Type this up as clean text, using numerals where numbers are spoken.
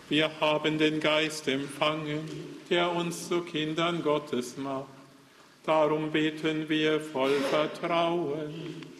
Wir haben den Geist empfangen, der uns zu Kindern Gottes macht. Darum beten wir voll Vertrauen.